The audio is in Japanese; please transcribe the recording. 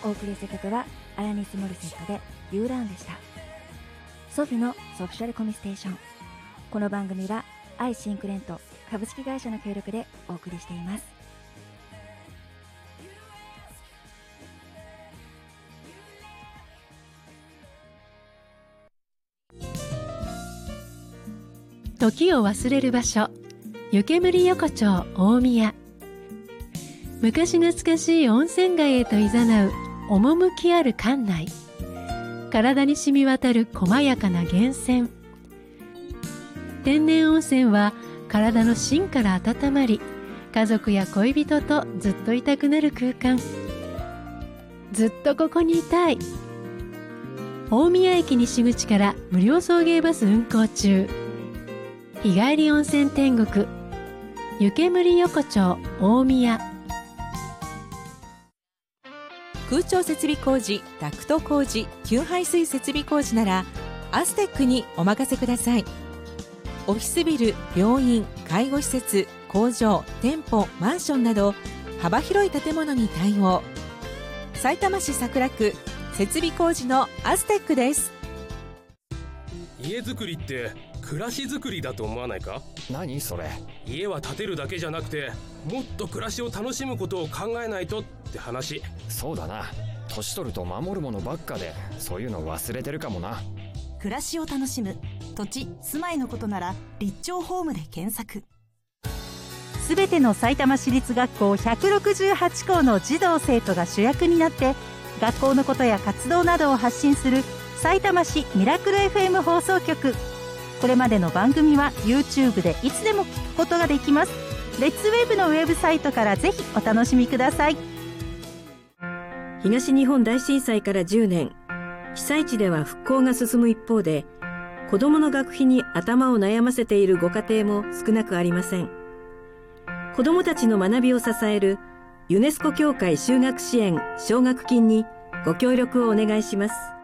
お送りした曲はアラニス・モリセットでユーランでした。ソフィのソフィシャルコミステーション。この番組はアイシンクレント株式会社の協力でお送りしています。 時を忘れる場所、湯煙横丁大宮。昔懐かしい温泉街へと誘う趣ある館内。体に染み渡る細やかな源泉。天然温泉は体の芯から温まり、家族や恋人とずっといたくなる空間。ずっとここにいたい。大宮駅西口から無料送迎バス運行中。日帰り温泉天国、湯煙横丁大宮。 空調設備工事、ダクト工事、給排水設備工事ならアステックにお任せください。オフィスビル、病院、介護施設、工場、店舗、マンションなど幅広い建物に対応。さいたま市桜区設備工事のアステックです。 家づくりって暮らしづくりだと思わないか？ 何それ？ 家は建てるだけじゃなくて、もっと暮らしを楽しむことを考えないとって話。 そうだな。年取ると守るものばっかで、そういうの忘れてるかもな。 暮らしを楽しむ土地・住まいのことなら立町ホームで検索。すべてのさいたま市立学校168校の児童生徒が主役になって学校のことや活動などを発信するさいたま市ミラクル FM 放送局。これまでの番組は YouTube でいつでも聞くことができます。レッツウェブのウェブサイトからぜひお楽しみください。 東日本大震災から10年、被災地では復興が進む一方で、子どもの学費に頭を悩ませているご家庭も少なくありません。子どもたちの学びを支えるユネスコ協会就学支援奨学金にご協力をお願いします。